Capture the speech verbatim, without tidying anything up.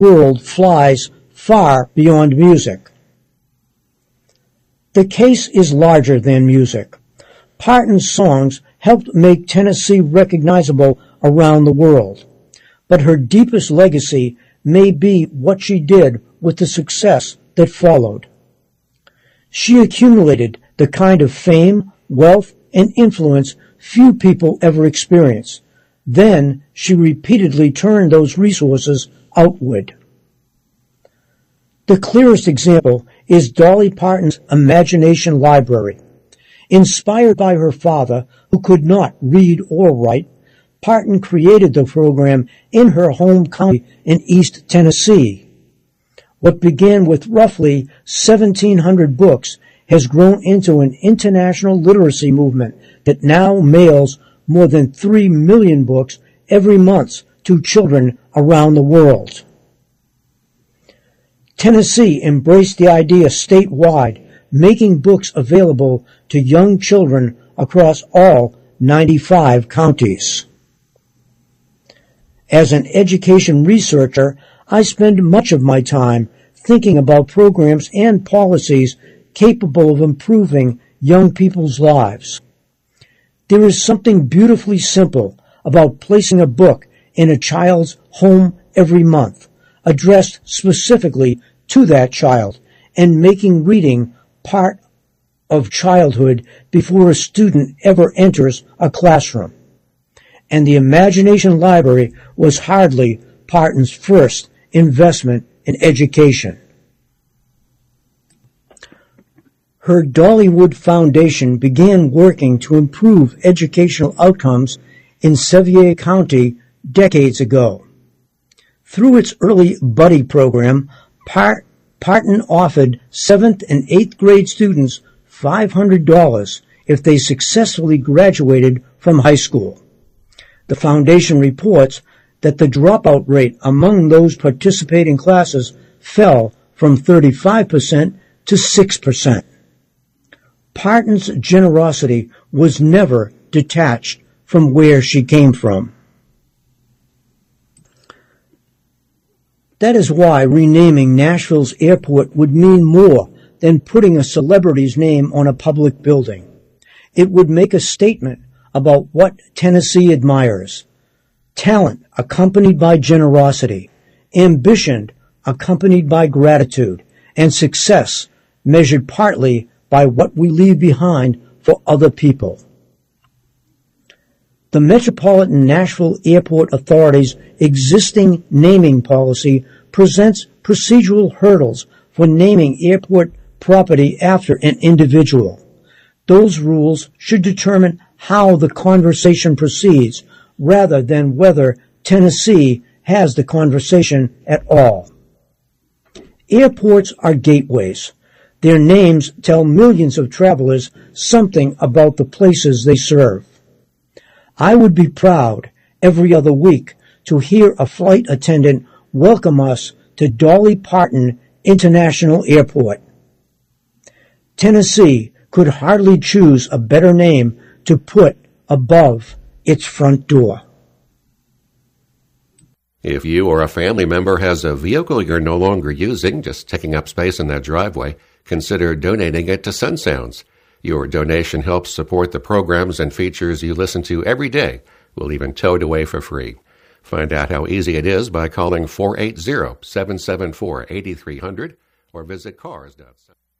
world flies far beyond music. The case is larger than music. Parton's songs helped make Tennessee recognizable around the world, but her deepest legacy may be what she did with the success that followed. She accumulated the kind of fame, wealth, and influence few people ever experience. Then she repeatedly turned those resources outward. The clearest example is Dolly Parton's Imagination Library. Inspired by her father, who could not read or write, Parton created the program in her home county in East Tennessee. What began with roughly seventeen hundred books has grown into an international literacy movement that now mails more than three million books every month to children around the world. Tennessee embraced the idea statewide, making books available to young children across all ninety-five counties. As an education researcher, I spend much of my time thinking about programs and policies capable of improving young people's lives. There is something beautifully simple about placing a book in a child's home every month, addressed specifically to that child, and making reading part of childhood before a student ever enters a classroom. And the Imagination Library was hardly Parton's first investment in education. Her Dollywood Foundation began working to improve educational outcomes in Sevier County decades ago. Through its early buddy program, Part- Parton offered seventh and eighth grade students five hundred dollars if they successfully graduated from high school. The foundation reports that the dropout rate among those participating classes fell from thirty-five percent to six percent. Parton's generosity was never detached from where she came from. That is why renaming Nashville's airport would mean more than putting a celebrity's name on a public building. It would make a statement about what Tennessee admires: talent accompanied by generosity, ambition accompanied by gratitude, and success measured partly by what we leave behind for other people. The Metropolitan Nashville Airport Authority's existing naming policy presents procedural hurdles for naming airport property after an individual. Those rules should determine how the conversation proceeds rather than whether Tennessee has the conversation at all. Airports are gateways. Their names tell millions of travelers something about the places they serve. I would be proud every other week to hear a flight attendant welcome us to Dolly Parton International Airport. Tennessee could hardly choose a better name to put above its front door. If you or a family member has a vehicle you're no longer using, just taking up space in that driveway, consider donating it to Sun Sounds. Your donation helps support the programs and features you listen to every day. We'll even tow it away for free. Find out how easy it is by calling four eight zero, seven seven four, eight three zero zero or visit cars dot sun.